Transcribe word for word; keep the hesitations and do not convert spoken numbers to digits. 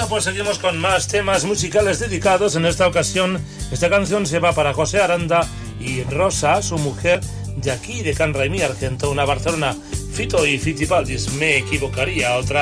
pues seguimos con más temas musicales dedicados. En esta ocasión, esta canción se va para José Aranda y Rosa, su mujer, de aquí, de Can Raimí, Argento, una Barcelona. Fito y Fitipaldis, me equivocaría, otra